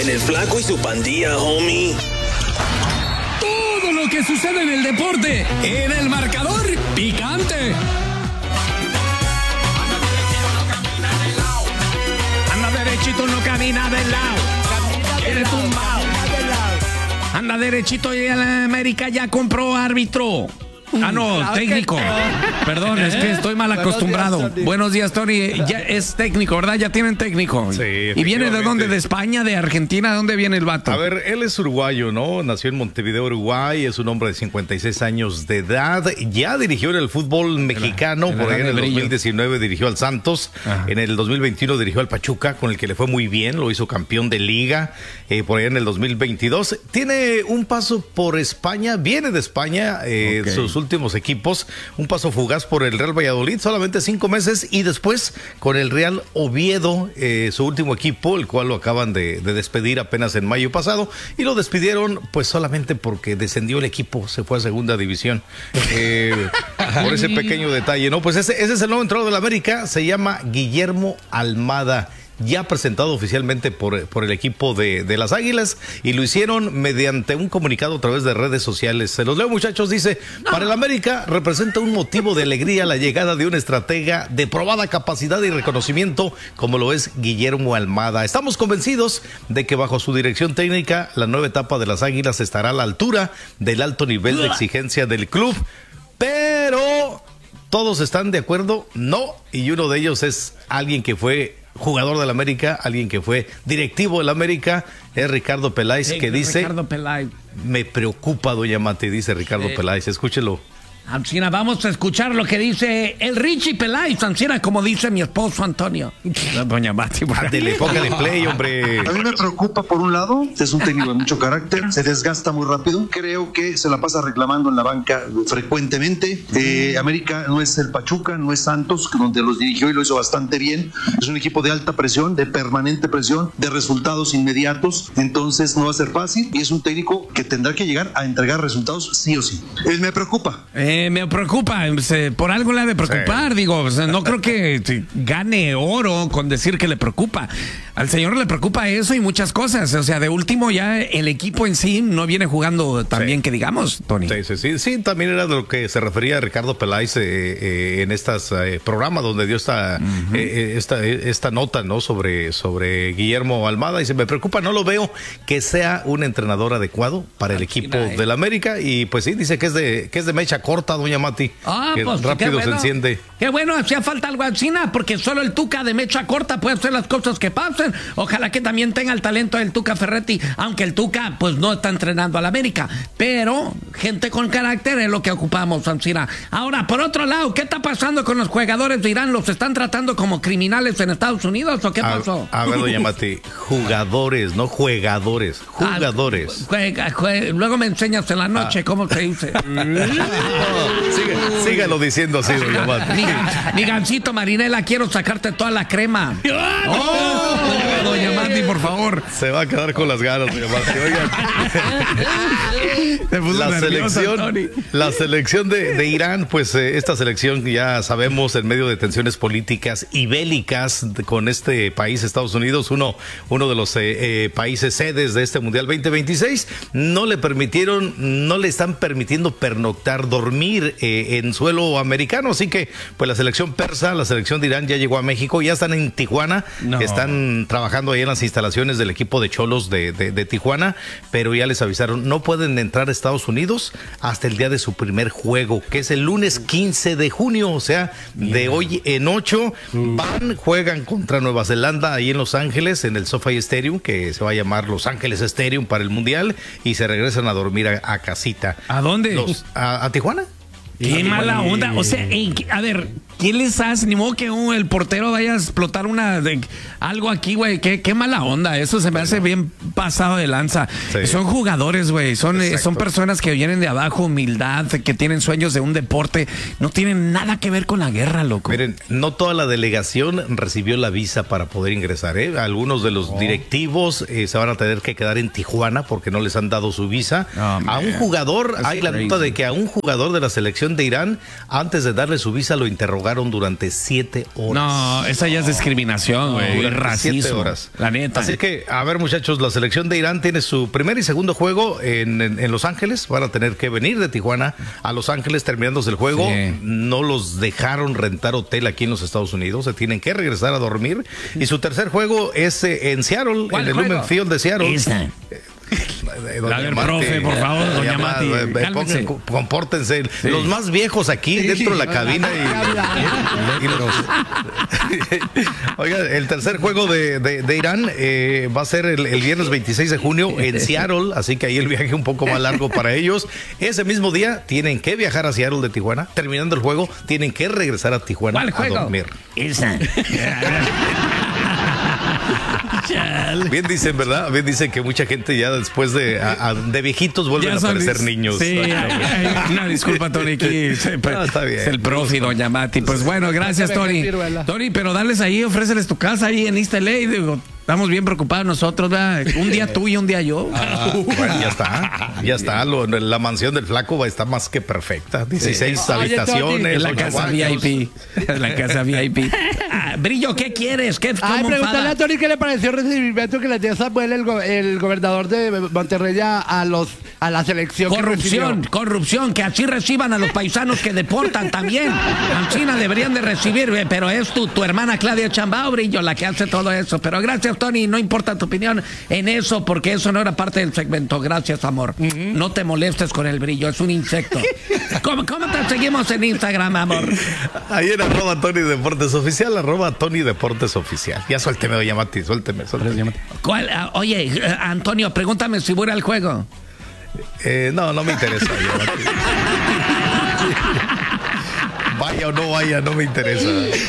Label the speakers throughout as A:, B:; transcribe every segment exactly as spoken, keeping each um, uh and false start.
A: En el Flaco y su pandilla, homie.
B: Todo lo que sucede en el deporte, en el marcador picante. Anda derechito, no camina del lado. Viene tumbado. Anda derechito y el América ya compró árbitro. Ah, no, claro, técnico. Que... Perdón, es que estoy mal acostumbrado. Buenos días, Buenos días, Tony. Ya es técnico, ¿verdad? Ya tienen técnico.
C: Sí.
B: ¿Y viene de dónde? ¿De España? ¿De Argentina? ¿De dónde viene el vato?
C: A ver, él es uruguayo, ¿no? Nació en Montevideo, Uruguay. Es un hombre de cincuenta y seis años de edad. Ya dirigió en el fútbol mexicano. En la, en por ahí en el dos mil diecinueve dirigió al Santos. Ajá. En el dos mil veintiuno dirigió al Pachuca, con el que le fue muy bien. Lo hizo campeón de liga. Eh, por ahí en el dos mil veintidós. Tiene un paso por España. Viene de España. Eh, okay. Sus últimos equipos, un paso fugaz por el Real Valladolid, solamente cinco meses, y después con el Real Oviedo, eh, su último equipo, el cual lo acaban de, de despedir apenas en mayo pasado, y lo despidieron pues solamente porque descendió el equipo, se fue a segunda división, eh, por ese pequeño detalle, ¿no? Pues ese, ese es el nuevo entrenador del América, se llama Guillermo Almada. Ya presentado oficialmente por, por el equipo de, de las Águilas, y lo hicieron mediante un comunicado a través de redes sociales. Se los leo, muchachos. Dice: para el América representa un motivo de alegría la llegada de un estratega de probada capacidad y reconocimiento como lo es Guillermo Almada. Estamos convencidos de que bajo su dirección técnica la nueva etapa de las Águilas estará a la altura del alto nivel de exigencia del club, pero ¿todos están de acuerdo? No, y uno de ellos es alguien que fue jugador del América, alguien que fue directivo del América, es Ricardo Peláez, sí, que dice:
B: Ricardo Peláez.
C: Me preocupa, doña Mati, dice Ricardo sí. Peláez, escúchelo.
B: Ancina, vamos a escuchar lo que dice el Richie Peláez, Ancina, como dice mi esposo Antonio. Doña Mati,
C: ándele, póngale play, hombre.
D: A mí me preocupa, por un lado, es un técnico de mucho carácter, se desgasta muy rápido, creo que se la pasa reclamando en la banca frecuentemente. Eh, América no es el Pachuca, no es Santos, donde los dirigió y lo hizo bastante bien. Es un equipo de alta presión, de permanente presión, de resultados inmediatos, entonces no va a ser fácil, y es un técnico que tendrá que llegar a entregar resultados sí o sí. Eh, me preocupa.
B: Eh, me preocupa, por algo le ha de preocupar, sí. digo, no creo que gane oro con decir que le preocupa. Al señor le preocupa eso y muchas cosas, o sea, de último ya el equipo en sí no viene jugando tan sí. bien que digamos, Tony.
C: Sí, sí, sí, sí, también era de lo que se refería a Ricardo Peláez eh, eh, en estos eh, programas donde dio esta, uh-huh. eh, esta, esta nota, ¿no? Sobre, sobre Guillermo Almada, y dice: me preocupa, no lo veo que sea un entrenador adecuado para el equipo eh. del América, y pues sí, dice que es de, que es de mecha corta, doña Mati,
B: ah,
C: que
B: pues,
C: rápido
B: bueno,
C: se enciende.
B: Qué bueno, hacía falta algo así, porque solo el Tuca de mecha corta puede hacer las cosas que pasen. Ojalá que también tenga el talento del Tuca Ferretti, aunque el Tuca pues no está entrenando al América, pero gente con carácter es lo que ocupamos, Ancina. Ahora, por otro lado, ¿qué está pasando con los jugadores de Irán? ¿Los están tratando como criminales en Estados Unidos o qué pasó?
C: A, a ver, doña Mati, jugadores, no jugadores, jugadores.
B: Ah, juega, juega, luego me enseñas en la noche ah. cómo se dice.
C: Sigue, sígalo diciendo así, doña Mati.
B: Mi, mi gancito Marinela, quiero sacarte toda la crema. ¡Oh! Doña Mati, por favor.
C: Se va a quedar con las ganas, doña Mati. Oigan. La selección, la selección de, de Irán, pues eh, esta selección ya sabemos, en medio de tensiones políticas y bélicas de, con este país, Estados Unidos, uno, uno de los eh, eh, países sedes de este Mundial veinte veintiséis, no le permitieron, no le están permitiendo pernoctar, dormir eh, en suelo americano, así que pues la selección persa, la selección de Irán ya llegó a México, ya están en Tijuana, no. están trabajando ahí en las instalaciones del equipo de Cholos de, de, de Tijuana, pero ya les avisaron, no pueden entrar a Estados Unidos hasta el día de su primer juego, que es el lunes quince de junio, o sea, de hoy en ocho, van, juegan contra Nueva Zelanda ahí en Los Ángeles, en el SoFi Stadium, que se va a llamar Los Ángeles Stadium para el Mundial, y se regresan a dormir a, a casita.
B: ¿A dónde?
C: Los, a, a Tijuana.
B: Qué mala onda, o sea, a ver, ¿qué les hace? Ni modo que uh, el portero vaya a explotar una de, algo aquí, güey, qué, qué mala onda, eso se me hace bien pasado de lanza. Sí. Son jugadores, güey, son, eh, son personas que vienen de abajo, humildad, que tienen sueños de un deporte, no tienen nada que ver con la guerra, loco.
C: Miren, no toda la delegación recibió la visa para poder ingresar, ¿eh? Algunos de los oh. directivos eh, se van a tener que quedar en Tijuana porque no les han dado su visa. Oh, a un jugador, That's hay crazy. La nota de que a un jugador de la selección de Irán, antes de darle su visa, lo interrogaron jugaron durante siete horas.
B: No, esa ya es discriminación, güey. No, es racismo. Siete horas. La neta.
C: Así que, a ver, muchachos, la selección de Irán tiene su primer y segundo juego en, en, en Los Ángeles. Van a tener que venir de Tijuana a Los Ángeles terminándose el juego. Sí. No los dejaron rentar hotel aquí en los Estados Unidos. Se tienen que regresar a dormir. Y su tercer juego es eh, en Seattle, en el Lumen Field de Seattle. Esa.
B: La del profe, por favor, doña Mati.
C: Pongan, compórtense. Sí. Los más viejos aquí sí, dentro de la cabina. Y, y, y los... Oiga, el tercer juego de, de, de Irán eh, va a ser el, el viernes veintiséis de junio en Seattle, así que ahí el viaje es un poco más largo para ellos. Ese mismo día tienen que viajar a Seattle de Tijuana. Terminando el juego, tienen que regresar a Tijuana a dormir. Esa. Bien dicen, ¿verdad? Bien dicen que mucha gente ya después de, a, a, de viejitos vuelven a parecer niños.
B: Sí, ay, ay, una disculpa, Tony. Aquí, no, está bien. Es el profe, doña Mati. Pues bueno, gracias, Tony. Tony, pero darles ahí, ofréceles tu casa ahí en East L A. Digo, estamos bien preocupados nosotros, ¿verdad? Un día tú y un día yo.
C: Ah, bueno, ya está. Ya está. Lo, la mansión del flaco va a estar más que perfecta. dieciséis sí. habitaciones.
B: En la casa V I P. En la casa V I P. Ah, Brillo, ¿qué quieres? ¿Qué,
E: Ay, pregúntale a Tony qué le pareció el recibimiento que le dio Samuel, el, go el gobernador de Monterrey, a, los, a la selección.
B: Corrupción, que corrupción, que así reciban a los paisanos que deportan también. En China deberían de recibir, pero es tu, tu hermana Claudia Chambao, Brillo, la que hace todo eso. Pero gracias, Tony, no importa tu opinión en eso, porque eso no era parte del segmento. Gracias, amor. Uh-huh. No te molestes con el Brillo, es un insecto. ¿Cómo, cómo te seguimos en Instagram, amor?
C: Ahí en arroba Tony Deportes Oficial, arroba Tony Deportes Oficial. Ya suélteme, doña Mati, suélteme, suélteme.
B: ¿Cuál? Uh, oye, uh, Antonio, pregúntame si voy al juego.
C: Eh, no, no me interesa. Vaya o no vaya, no me interesa.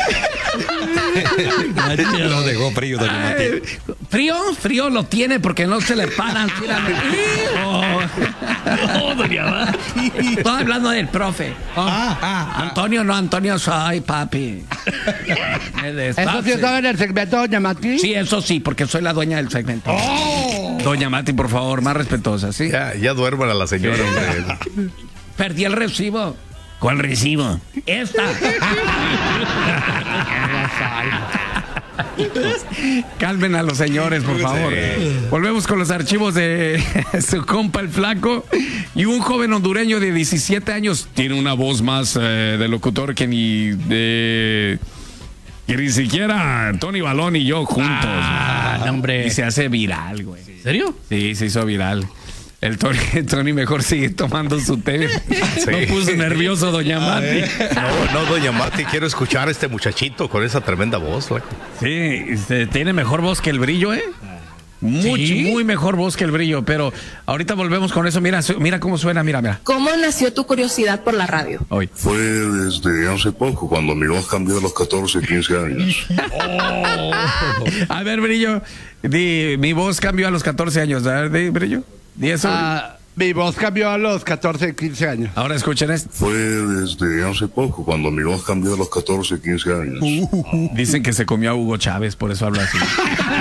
F: Lo dejó frío, doña Mati.
B: Frío, frío lo tiene porque no se le paran. Oh. Oh, doña Mati. Estoy hablando del profe. Oh. Ah, ah, Antonio, no, Antonio soy, papi.
E: ¿Eso sí estaba en el segmento, doña Mati?
B: Sí, eso sí, porque soy la dueña del segmento. Oh. Doña Mati, por favor, más respetuosa, ¿sí?
C: Ya, ya duerman a la señora, hombre.
B: Perdí el recibo.
F: ¿Cuál recibo?
B: Esta. Calmen a los señores, por favor. Sí. Volvemos con los archivos de su compa el flaco. Y un joven hondureño de diecisiete años tiene una voz más eh, de locutor que ni de... que ni siquiera Tony Balón y yo juntos.
F: Ah, no, hombre.
B: Y se hace viral, güey.
F: ¿En serio?
B: Sí, se hizo viral. El Tony, Tony mejor sigue tomando su té. Sí. No puso nervioso, doña Mati.
C: No, no, doña Mati, quiero escuchar a este muchachito con esa tremenda voz. Flaco.
B: Sí, este, tiene mejor voz que el Brillo, ¿eh? Muy, ¿Sí? muy mejor voz que el Brillo, pero ahorita volvemos con eso. Mira, mira cómo suena, mira, mira.
G: ¿Cómo nació tu curiosidad por la radio?
B: Hoy.
H: Fue desde hace poco, cuando mi voz cambió a los catorce, quince años.
B: Oh. A ver, Brillo, di, mi voz cambió a los catorce años. A ver, di, Brillo. ¿Y eso?
E: Ah, mi voz cambió a los catorce, quince años.
B: Ahora escuchen esto.
H: Fue desde hace poco, cuando mi voz cambió a los catorce, quince años.
B: Uh, uh, uh. Dicen que se comió a Hugo Chávez, por eso habla así.